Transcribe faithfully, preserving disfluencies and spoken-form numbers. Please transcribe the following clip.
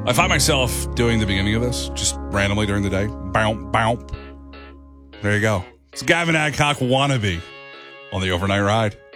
I find myself doing the beginning of this just randomly during the day. Bow, bow. There you go. It's Gavin Adcock wannabe on the overnight ride.